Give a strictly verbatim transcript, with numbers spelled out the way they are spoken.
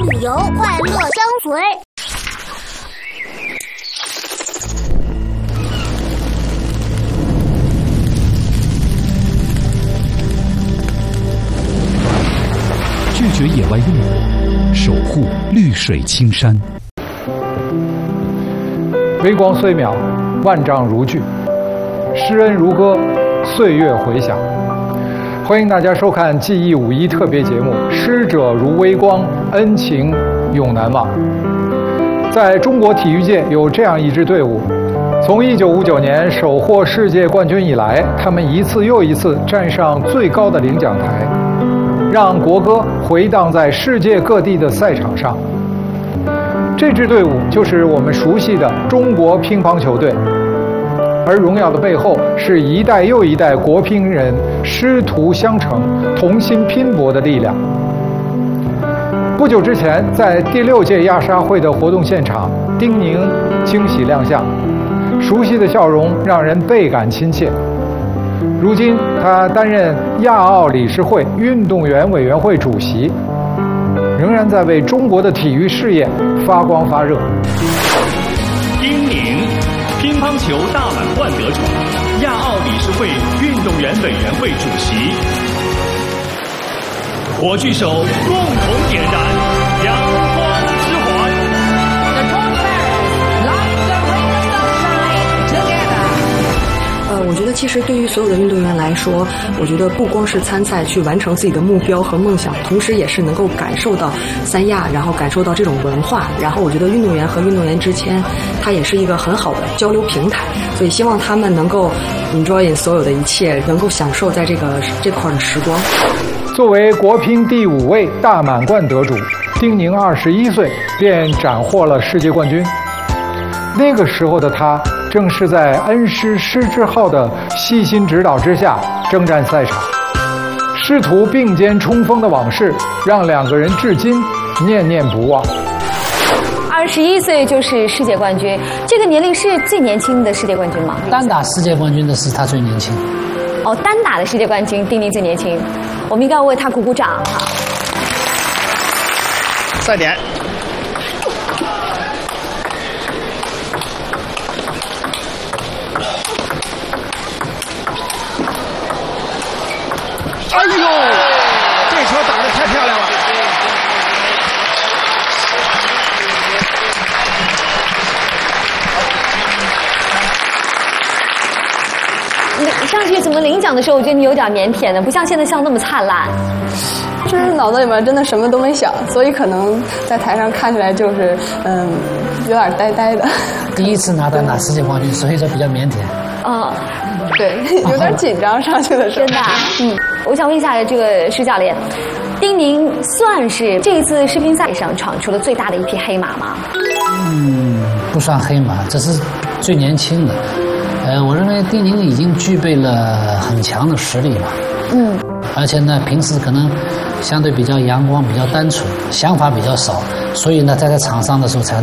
自由，快乐相随。 拒绝野外用火，守护绿水青山。 微光虽渺，万丈如炬；施恩如歌，岁月回响。欢迎大家收看记忆五一特别节目《师者如微光，恩情永难忘》。在中国体育界有这样一支队伍，从一九五九年首获世界冠军以来，他们一次又一次站上最高的领奖台，让国歌回荡在世界各地的赛场上。这支队伍就是我们熟悉的中国乒乓球队，而荣耀的背后是一代又一代国乒人师徒相承、同心拼搏的力量。不久之前，在第六届亚沙会的活动现场，丁宁惊喜亮相，熟悉的笑容让人倍感亲切。如今，他担任亚奥理事会运动员委员会主席，仍然在为中国的体育事业发光发热。 丁宁，乒乓球大满贯得主，亚奥理事会运动员委员会主席。火炬手共同点燃阳光之环。 The torchbearers light the ring of sunshine together. 呃，我觉得其实对于所有的运动员来说，我觉得不光是参赛去完成自己的目标和梦想，同时也是能够感受到三亚，然后感受到这种文化，然后我觉得运动员和运动员之间，它也是一个很好的交流平台，所以希望他们能够 enjoy 所有的一切，能够享受在这个这块的时光。 作为国乒第五位大满贯得主，丁宁二十一岁便斩获了世界冠军。那个时候的他，正是在恩师施之浩的细心指导之下征战赛场，师徒并肩冲锋的往事，让两个人至今念念不忘。 二十一岁就是世界冠军，这个年龄是最年轻的世界冠军吗？ 单打世界冠军的是他最年轻。 哦，单打的世界冠军，丁宁最年轻，我们应该为他鼓鼓掌哈。 赛点。哎呦，这球打得太漂亮了！ 上去怎么领奖的时候，我觉得你有点腼腆的，不像现在笑那么灿烂。 就是脑子里面真的什么都没想，所以可能在台上看起来就是嗯，有点呆呆的。 第一次拿单打世界冠军，所以说比较腼腆。 嗯， 对，有点紧张上去的时候。 真的，嗯，我想问一下这个施教练，丁宁算是这一次世乒赛上闯出了最大的一匹黑马吗？ 嗯，不算黑马，这是最年轻的。呃，我认为丁宁已经具备了很强的实力嘛。 嗯。 而且呢，平时可能相对比较阳光、比较单纯，想法比较少，所以呢，在在场上的时候才